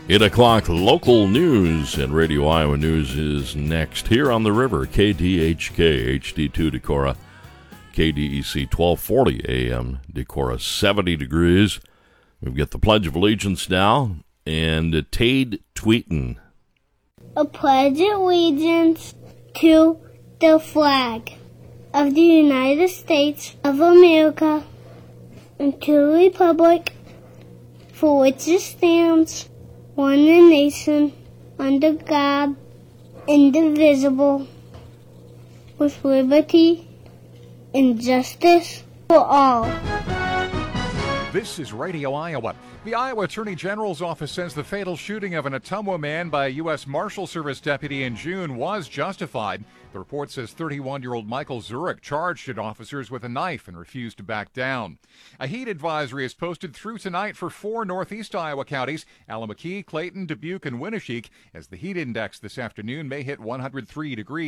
8 o'clock local news, and Radio Iowa News is next. Here on the river, KDHK, HD2 Decorah, KDEC 1240 AM Decorah, 70 degrees. We've got the Pledge of Allegiance now, and Tade Tweeton. A pledge of allegiance to the flag of the United States of America and to the republic for which it stands, one nation, under God, indivisible, with liberty and justice for all. This is Radio Iowa. The Iowa Attorney General's office says the fatal shooting of an Ottumwa man by a U.S. Marshal Service deputy in June was justified. The report says 31-year-old Michael Zurich charged at officers with a knife and refused to back down. A heat advisory is posted through tonight for 4 northeast Iowa counties, Allamakee, Clayton, Dubuque, and Winneshiek, as the heat index this afternoon may hit 103 degrees.